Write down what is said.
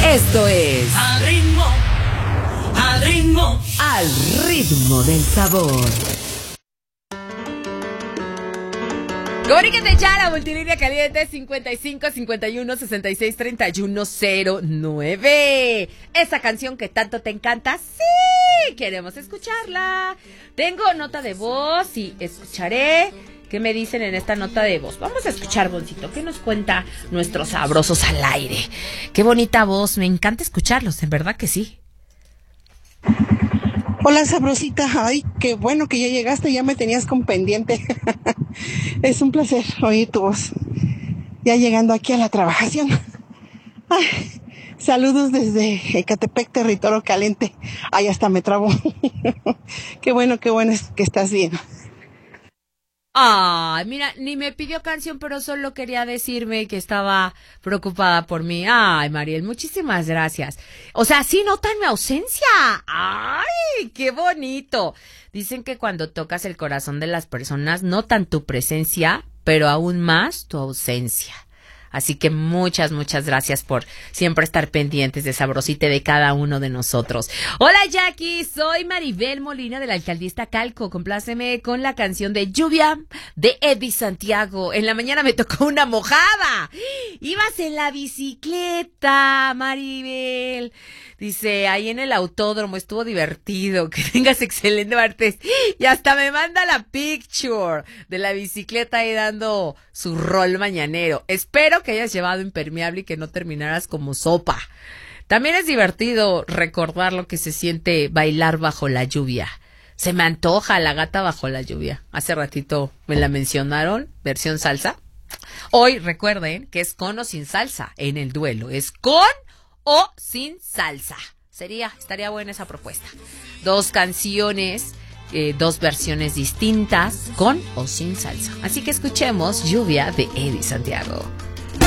Esto es Al ritmo, al ritmo, Al ritmo del sabor. Comuníquete ya a la multilínea caliente 55 51 66 31 09. Esa canción que tanto te encanta, sí, queremos escucharla. Tengo nota de voz y escucharé qué me dicen en esta nota de voz. Vamos a escuchar, Boncito, qué nos cuenta nuestros sabrosos al aire. Qué bonita voz, me encanta escucharlos, en verdad que sí. Hola, sabrosita. Ay, qué bueno que ya llegaste, ya me tenías con pendiente. Es un placer oír tu voz. Ya llegando aquí a la trabajación. Ay, saludos desde Ecatepec, territorio caliente. Ay, hasta me trabo. Qué bueno es que estás bien. Ay, mira, ni me pidió canción, pero solo quería decirme que estaba preocupada por mí. Ay, Mariel, muchísimas gracias. O sea, sí notan mi ausencia. Ay, qué bonito. Dicen que cuando tocas el corazón de las personas, notan tu presencia, pero aún más tu ausencia. Así que muchas gracias por siempre estar pendientes de Sabrosite de cada uno de nosotros. Hola, Jackie, soy Maribel Molina de la Alcaldía Iztacalco. Compláceme con la canción de Lluvia de Eddie Santiago. En la mañana me tocó una mojada. Ibas en la bicicleta, Maribel. Dice, ahí en el autódromo estuvo divertido. Que tengas excelente martes. Y hasta me manda la picture de la bicicleta ahí dando su rol mañanero. Espero que hayas llevado impermeable y que no terminaras como sopa. También es divertido recordar lo que se siente bailar bajo la lluvia. Se me antoja la gata bajo la lluvia. Hace ratito me la mencionaron, versión salsa. Hoy recuerden que es con o sin salsa en el duelo. Es con o sin salsa. Estaría buena esa propuesta. Dos canciones, dos versiones distintas, con o sin salsa. Así que escuchemos Lluvia de Eddie Santiago.